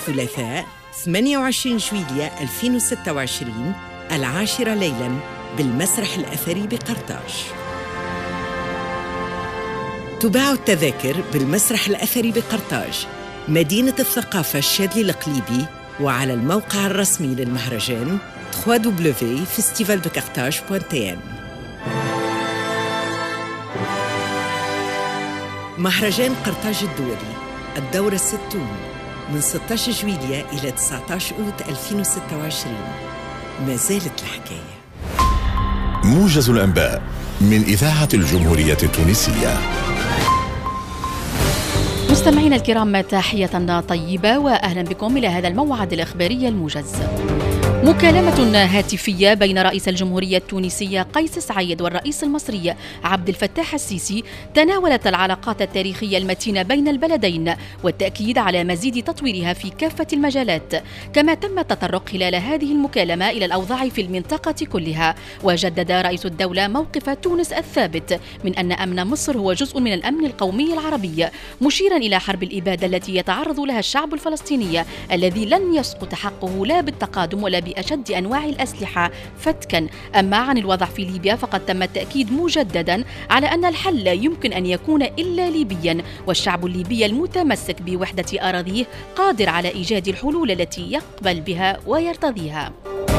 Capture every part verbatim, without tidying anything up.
الثلاثاء ثمانية وعشرين جويلية ألفين وستة وعشرين العاشرة ليلاً بالمسرح الأثري بقرطاج. تباع التذاكر بالمسرح الأثري بقرطاج، مدينة الثقافة الشاذلي القليبي، وعلى الموقع الرسمي للمهرجان دبليو دبليو دبليو دوت فيستيفال دو كارتاج دوت تي ان. مهرجان قرطاج الدولي الدورة الستون من ستة عشر جويلية إلى تسعة عشر أوت ألفين وستة وعشرين. ما زالت الحكاية. موجز الأنباء من إذاعة الجمهورية التونسية. مستمعينا الكرام، تحية طيبة وأهلا بكم إلى هذا الموعد الإخباري الموجز. مكالمة هاتفية بين رئيس الجمهورية التونسية قيس سعيد والرئيس المصري عبد الفتاح السيسي تناولت العلاقات التاريخية المتينة بين البلدين والتأكيد على مزيد تطويرها في كافة المجالات. كما تم التطرق خلال هذه المكالمة إلى الأوضاع في المنطقة كلها، وجدد رئيس الدولة موقف تونس الثابت من أن أمن مصر هو جزء من الأمن القومي العربي، مشيرا إلى حرب الإبادة التي يتعرض لها الشعب الفلسطيني الذي لن يسقط حقه لا بالتقادم ولا بأشد أنواع الأسلحة فتكا. أما عن الوضع في ليبيا فقد تم التأكيد مجددا على أن الحل يمكن أن يكون إلا ليبيا، والشعب الليبي المتمسك بوحدة أراضيه قادر على إيجاد الحلول التي يقبل بها ويرتضيها.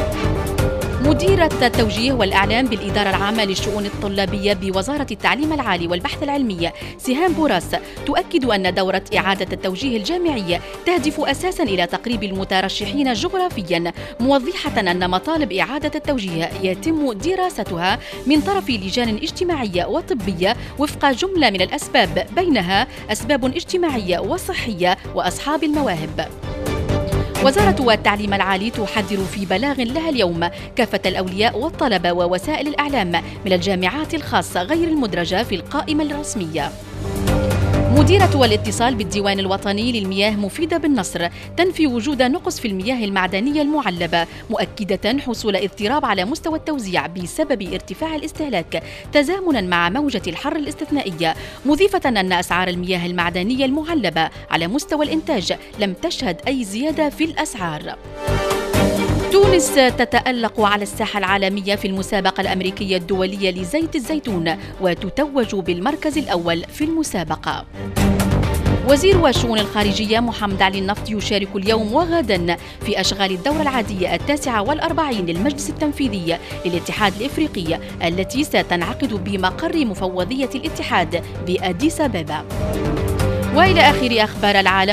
مديرة التوجيه والإعلام بالإدارة العامة للشؤون الطلابية بوزارة التعليم العالي والبحث العلمي سهام بوراس تؤكد أن دورة إعادة التوجيه الجامعي تهدف أساساً إلى تقريب المترشحين جغرافياً، موضحة أن مطالب إعادة التوجيه يتم دراستها من طرف لجان اجتماعية وطبية وفق جملة من الأسباب، بينها أسباب اجتماعية وصحية وأصحاب المواهب. وزارة التعليم العالي تحذر في بلاغ لها اليوم كافة الأولياء والطلبة ووسائل الإعلام من الجامعات الخاصة غير المدرجة في القائمة الرسمية. مديرة الاتصال بالديوان الوطني للمياه مفيدة بالنصر تنفي وجود نقص في المياه المعدنية المعلبة، مؤكدة حصول اضطراب على مستوى التوزيع بسبب ارتفاع الاستهلاك تزامنا مع موجة الحر الاستثنائية، مضيفة أن أسعار المياه المعدنية المعلبة على مستوى الإنتاج لم تشهد أي زيادة في الأسعار. تونس تتألق على الساحة العالمية في المسابقة الأمريكية الدولية لزيت الزيتون وتتوج بالمركز الأول في المسابقة. وزير الشؤون الخارجية محمد علي النفط يشارك اليوم وغدا في أشغال الدورة العادية التاسعة والأربعين للمجلس التنفيذي للاتحاد الإفريقي التي ستنعقد بمقر مفوضية الاتحاد بأديس أبابا. وإلى آخر أخبار العالم.